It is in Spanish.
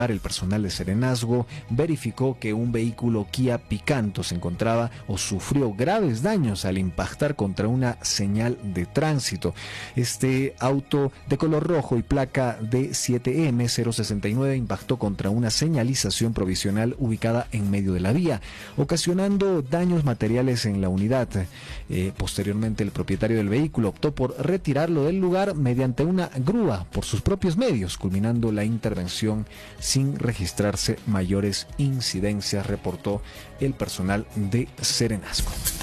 El personal de Serenazgo verificó que un vehículo Kia Picanto se encontraba o sufrió graves daños al impactar contra una señal de tránsito. Este auto de color rojo y placa D7M069 impactó contra una señalización provisional ubicada en medio de la vía, ocasionando daños materiales en la unidad. Posteriormente, el propietario del vehículo optó por retirarlo del lugar mediante una grúa por sus propios medios, culminando la intervención sin registrarse mayores incidencias, reportó el personal de Serenazgo.